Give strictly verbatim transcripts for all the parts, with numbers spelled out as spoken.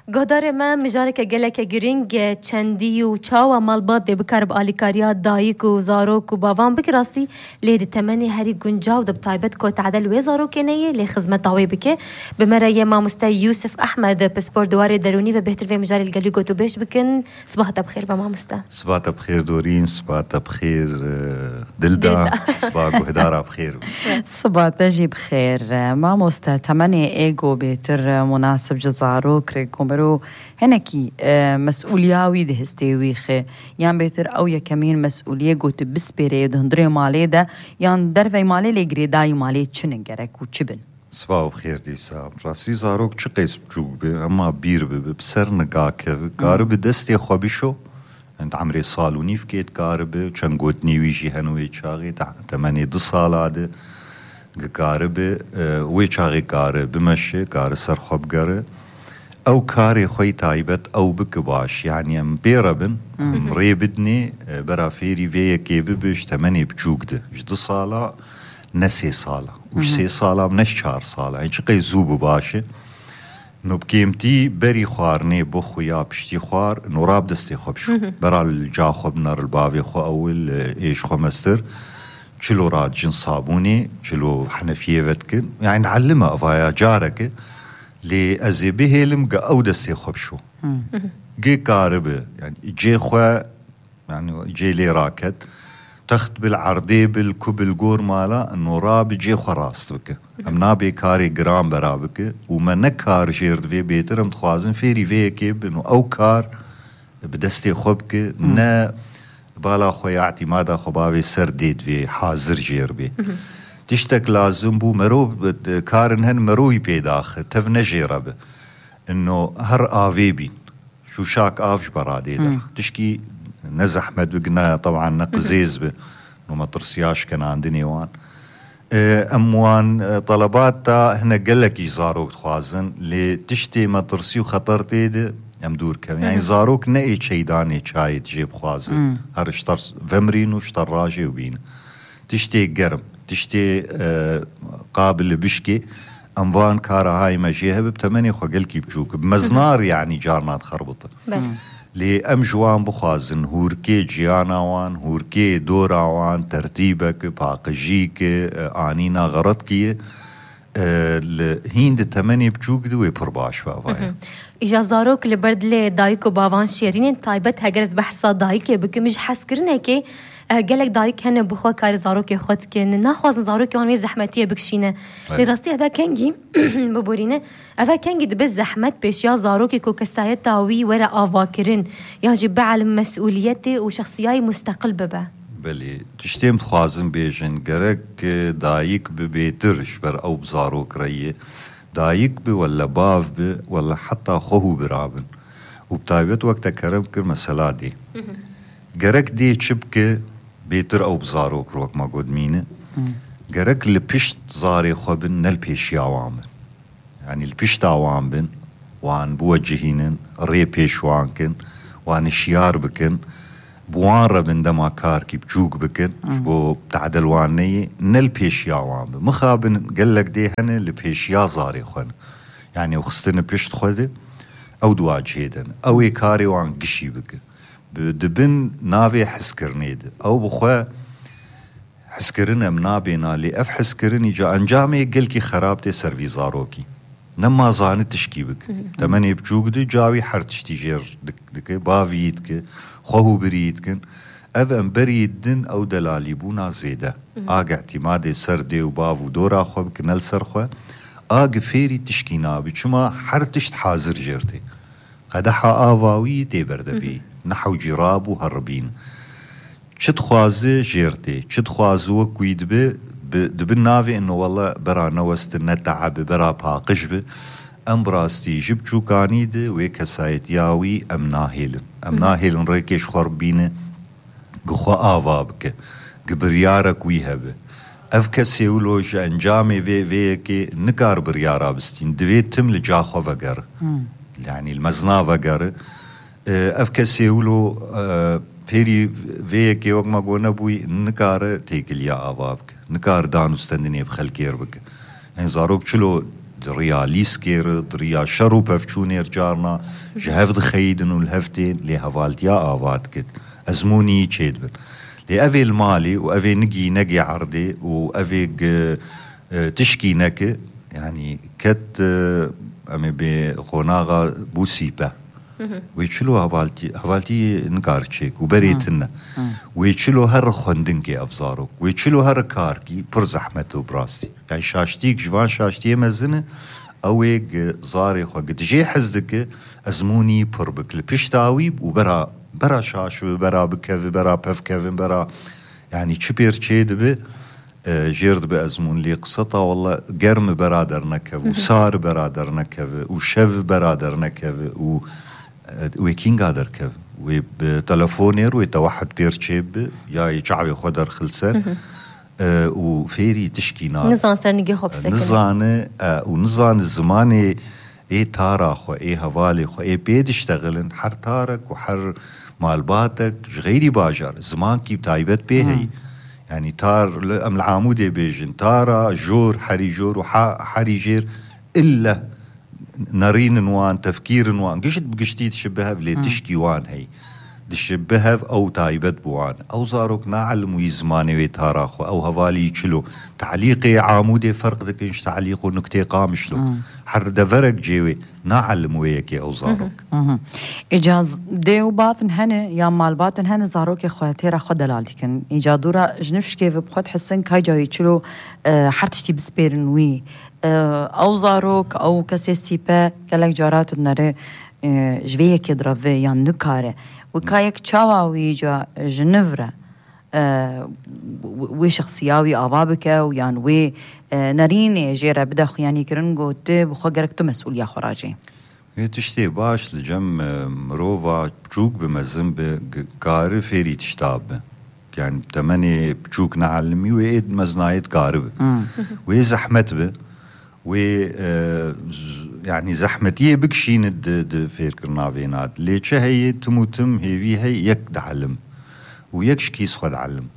گهدار ما مجارک گلک گرینگ چندی و چاوا مالبات دی بکار بآلیکاریا دایک و زاروک و باوان بک راستی لید تمنی هری گنجاو دب طایبت کو تعدل و زاروک نیه لی خدمت داوی بک بمره ما مستا یوسف احمد پسپور دوار درونی و بهتر في مجال القلي قوتو بيش بكن صباح بخير بما مستا صباح بخير دورين صباح بخير دلدا صباح گهدار بخير صباح تجي بخير ما مستا تمني ايجو بهتر مناسب جزارو كريكم برو هنكي مسؤولياوي ده هستيويخه يعني بيتر او يكمين مسؤوليه قوت بسبيري دهندري مالي ده يعني درفي مالي ليجري داي مالي چننگرك و چبن صباح بخير ديسا راسي زاروك چه قيس بجوك بي اما بير بي بسر نقاكه قارب دستي خوابيشو انت عمري صالوني فكيت قارب چنگوت نيويجي هنوي چاغي تماني دو سال عاده قارب وي چاغي قارب بمشي قارب سر خواب قارب او كاري خوي تايبت او بك باش يعني ام بيربن مريبدني برا فيري فيا كيبي بش تماني بجوك ده جد صالة نسي صالة وش سي صالة منش چار صالة يعني چقي زوب باشه نو بكيمتي بري خوارني بو خويا بشتي خوار نو راب دستي خوب شو برا الجا خوب نار الباوي خو اول ايش خو مستر چلو راد جن صابوني چلو حنفيه وتكن يعني نعلمها افايا جارك لي ازيبي هيلم قا او دستي خوب شو جي قاربه يعني جي خو يعني جي لي راكت تخت بالعرضي بالكوب الجور مالا انه راب جي خراس بك امنا بكاري جرام برابك وما نكار جيرد في بيتر متخوازن فيري فيكيب انه او كار بدستي خوبك نا بالا خويا اعتمادا خبابي سرديد في حاضر جير بي تشتك لازم بو مرو كارن هن مروي بيداخ تفنى جيرب انه هر آفي بين شو شاك آفش برادي داخ تشكي نزح مدوقنا طبعا نقزيز به وما ترسياش كان عندني وان اموان طلبات تا هنا قلك يزاروك تخوازن لي تشتي ما ترسي وخطرتي دي ام دور كم يعني زاروك نئي شيداني شاي تجيب خوازن هر اشتر فمرين واشتر راجي وبين تشتي قرم تشتي قابل بشكي اموان كارا هاي مجيها بتمني خو قلكي بجوك بمزنار يعني جارنا تخربطه لي ام جوان بخوازن هوركي جيانا وان هوركي دورا وان ترتيبك باقجيك آنينا غرطكي اه هين تمني بجوك دوي برباش فاوايا إجا زاروك لبرد لي دايكو باوان شيرين تايبت هجرز بحثا دايكي بك مش حس كرنا كي قالك دايك هنا بخوا كار زاروك خود كن ناخوازن زاروك وان وي زحمتيه بكشينه لراستي هذا كانجي ببورينه هذا كانجي دبز زحمت بيش يا زاروك كو كسايت تاوي ورا افاكرن يجب على مسؤوليته وشخصياي مستقل ببا بلي تشتيم تخوازن بيجن قرك دايك ببيترش بر او بزاروك ريه دايك بي ولا باف بي ولا حتى خوه برابن وبتايبت وقت كرم كر مسلا دي قرك دي شبكه بيتر او بزاروك روك ما قد مينه قرك لبشت زاري خوبن نلبيش ياوامن يعني البشت عوامن وان بوجهينن ري بيش وانكن وان شيار بكن بوان ربن دما كاركي بجوك بكن بو تعدل واني نلبيش ياوامن مخابن قلك دي هن لبيش يا زاري خون يعني وخستن بشت خودي او دواجهيدن او يكاري وان قشي بكن دبن نافي حسكرنيد او بخوا حسكرنا منابينا لي اف حسكرني جا انجامي قلكي خرابتي سرفي زاروكي نما زانت تشكيبك تمني بجوجدي جاوي حرتشتي جير دك دك بافيدك خوه بريدكن اف ام بريدن او دلالي بونا زيده اق اعتمادي سردي وباف ودورا خوبك نل سرخه اق فيري تشكينا بچما حرتشت حاضر جيرتي قدحا آواوي دي بردبي نحو جراب وهربين چد خوازه جيرتي چد خوازه كويد بي دبن نافي انه والله برا نوست نتعب برا باقش بي ام براستي جب چوكاني دي ويكسايت ياوي ام ناهيلن ام ناهيلن ريكيش خربينه قخوا آوابك قبريارك ويهبه افكا سيولوج انجامي في فيكي نكار بريارا بستين دويت تم لجا خو وقر يعني المزنا وقر افكا سيولو فيري فيكي وقت ما قونا بوي نكار تيكل يا آوابك نكار دانو ستندني بخلكير بك يعني زاروك چلو دريا ليسكير دريا شرو بفچونير جارنا جهفد خيدن والهفتين لهفالتيا آوات كت أزموني چيد بن لأفي المالي وأفي نجي نجي عردي وأفي تشكي نكي يعني كت أمي بغناغا بوسيبة ويشلو هفالتي هفالتي نكارتشيك وبريتنا ويشلو هر خندنكي أفزارو ويشلو هر كاركي پر زحمته براستي يعني شاشتيك جوان شاشتي مزنه أويق زاري خو قد جي حزدك أزموني پر بكل بشتاوي وبرا برا شاش برا بكف برا بف كف برا يعني چبير چيد بي جيرد بأزمون لي قصتا والله قرم برادر نكف وصار برادر نكف وشف برادر نكف و ويكين قادر كف وبتلفونير ويتوحد بير چيب يا يجعبي خدر خلسر اه وفيري تشكي نار نزان سرنجي خوب سكن نزان اه ونزان الزماني ايه تارا خو ايه هوالي خو ايه بيد اشتغلن حر تارك وحر مالباتك غيري باجر زمان كي بتايبت بيهي يعني تار ام العامودي بيجن تارا جور حري جور وحري جير الا نارين نوان تفكير نوان قشت بقشتي تشبهها بلي تشكي وان هي تشبهها او تايبت بوان او زاروك نعلم ويزماني ويتاراخو او هوالي يشلو تعليقي عامودي فرق دكنش تعليقو نكتي قامشلو حر دفرق جيوي نعلم ويكي او زاروك اجاز ديو بافن هنه يا مالباتن هنه زاروك خواتيرا خو دلالتكن اجادورا جنفش كيف بخوت حسن كاي جاي يشلو حرتشتي بسبيرن وي او زاروك او كسيسيبا كلك جارات النره جويه كدرافي يعني نكاره وكايك تشاوا ويجا جنفرة وي شخصياوي أبابك ويان وي ناريني جيرا بدخ يعني كرنجو تب وخجرك تو مسؤولية خراجي تشتي باش لجم مروفا بجوك بمزن بقارب فيري تشتاب يعني تمني بجوك نعلمي ويد مزنايد قارب وي زحمت به وي يعني زحمتيه بكشين د فيركر نافينات ليش هي تموتم هي هي يك دعلم ويكش كيس خد علم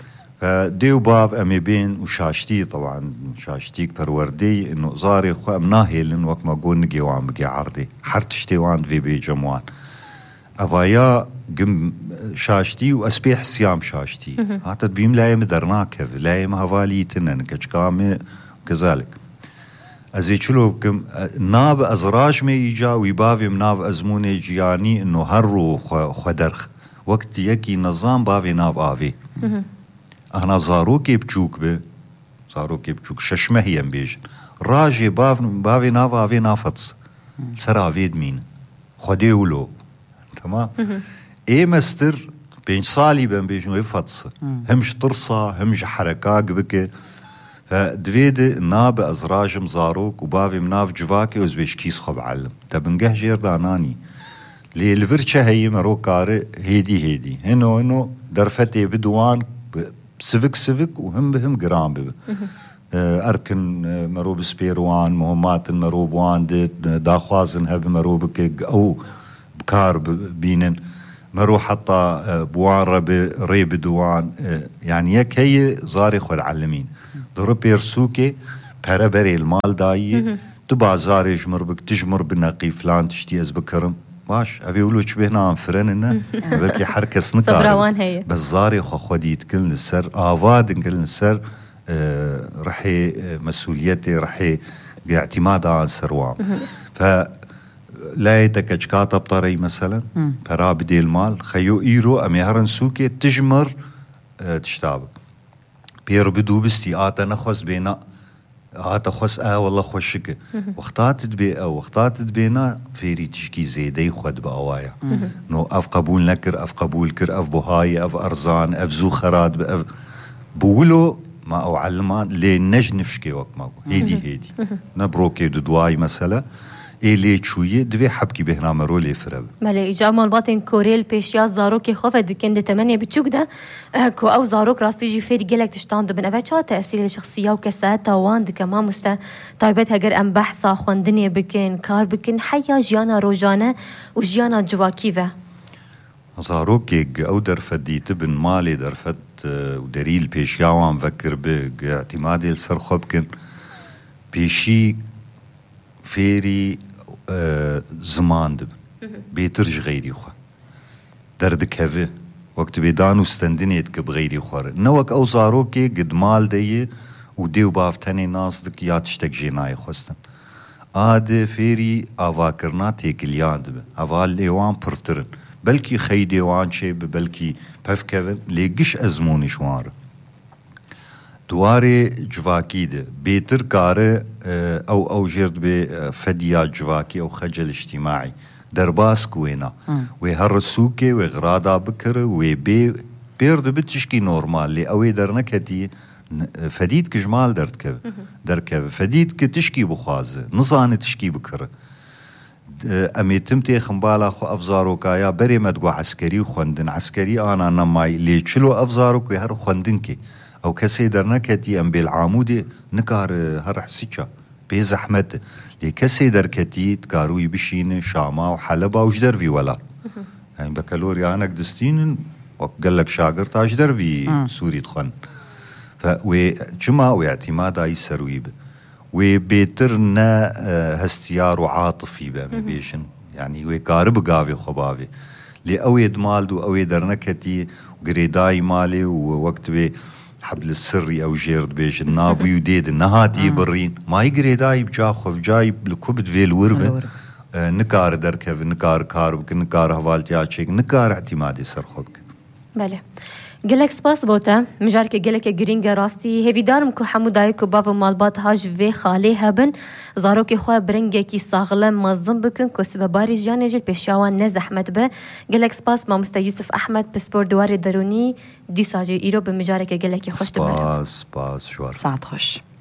فديو باب امي بين وشاشتي طبعا شاشتيك پروردي انه زاري خو مناهلن وقت ما قول نجي وعم بقي عرضي حرتشتي وان في بي جموان افايا قم شاشتي واسبيح سيام شاشتي هاتت بيم لايم درناك لايم هوالي تنن كشكامي كذلك ازيچلو كم ناب ازراج مي يجا ويبافي مناب ازموني جياني انه هرو خدرخ وقت يكي نظام بافي ناب آفي انا زاروكي بچوك به زاروكي بچوك ششمه هي بيج راجي باف بافي ناب آفي نافطس سرا فيد مين خديولو تمام اي مستر بين صالي بن بيجنو يفطس همش طرصه همش حركات بك فدفيد ناب ازراجم زاروك وبافي مناف جواكي وزبيش كيس خب علم تبنجه جير داناني لي الفرشة هي مروكاري هيدي هيدي هنو هنو درفتي بدوان سفك سفك وهم بهم قرام بب أركن مروب سبيروان مهمات مروب وان داخوازن هب مروب كيق أو بكار بينن مرو حتى بوان رب ريب دوان يعني يك هي زاري خو العلمين ضرب يرسوكي بربري المال داي تبع زاري جمر بك تجمر بنقي فلان تشتي از بكرم باش ابي يقولوا شبهنا عن فرننا بلكي حركه سنكار بس زاري خو خديت كل السر افاد كل السر آه رحي مسؤوليتي رحي اعتماد على السروام ف لا يتكجكاتا بطري مثلا برابدي المال خيو ايرو ام يهرن سوكي تجمر آه تشتابك بيرو بدو بستي آتا نخوص بينا آتا خوص آه والله خوشك واختاتت بي او واختاتت بينا فيري تشكي زيدي خود بأوايا نو اف قبول نكر اف قبول كر اف بوهاي اف ارزان اف زوخرات اف بولو ما او علمان لي نج نفشكي وقت ما هيدي هيدي نبروكي دواي مثلا إلي تشويه دوی حبکی بهنام رولی فرب. بله ایجاب مالباتن کوریل پیشیا زاروک خوفه دکند تمنی بچوک ده کو او زاروک راستی جی فری گلک تشتاند بن اوه چه تأثیر شخصیه و کسات وان دکه ما مسته تایبت هگر ام بحثا خوندنی بکن کار بکن حیا جیانا روزانه و جیانا جواکی و. زاروک او درفدی تبن مالی درفد و دریل پیشیا وان فکر به اعتمادی السر خوب کن پیشی فيري آه زمان دب بيترج غيري خوا دردك هفه وقت بيدانو استندنيت بغيري خوار نوك او زاروكي قد مال دي وديو بافتني ناصدك يا تشتك جيناي خوستن آده فيري آواكرنا تيكليان دب آوال ليوان پرترن بلكي خي ديوان شي بلكي پف كevin ليگش ازموني شوار دواري جواكي ده بيتر كاره او او جرد بي فديا جواكي او خجل اجتماعي درباس كوينا ويهرسوكي وغرادا بكر وبي بيرد بتشكي نورمال لي اوي درنكتي فديد كجمال درتكب دركب فديد كتشكي بخازه نصاني تشكي بكر امي تمتي خمبالا خو افزارو كايا بري مدغو عسكري خوندن عسكري انا نماي لي تشلو افزارو كي هر خوندنكي او كسي درنكتي ام بالعامودي نكار هر حسيچا بزحمت لي كسي دركتي تكاروي بشين شاما وحلبا وجدر في ولا يعني بكالوريانك دستين وقال لك شاغر تاجدر في سوري تخن ف و جما واعتماد اي سرويب وبيترنا هستيار وعاطفي بيشن يعني وكارب قافي خبافي لي اويد مالدو اويد درنكتي وقريداي مالي ووقت بي حبل السري او جيرد بيش النافي وديد النهاتي برين ما يقري دايب جاخو جايب لكبد في الوربه آه نكار دركف نكار كاربك نكار هوالتي اتشيك نكار اعتمادي سرخوبك بله گلک سپاس بوده مجار که گلک گرینگ راستی هیویدارم که حمودای که باو مالبات هاج و خاله هبن زارو که خواه برنگه کی ساغلم مزم بکن که سبب باری جانه جل پیشاوان نزحمت به گلک سپاس ما مستا یوسف احمد پسپور دوار درونی دی ساجی ایرو به مجار که گلک خوش دبر سپاس سپاس شوار ساعت خوش